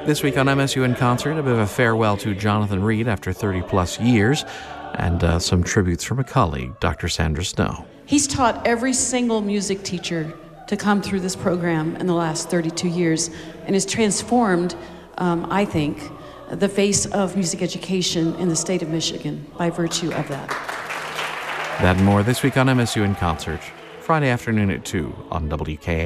This week on MSU in Concert, a bit of a farewell to Jonathan Reed after 30-plus years, and some tributes from a colleague, Dr. Sandra Snow. He's taught every single music teacher to come through this program in the last 32 years and has transformed, I think, the face of music education in the state of Michigan by virtue of that. That and more this week on MSU in Concert, Friday afternoon at 2 on WKAM.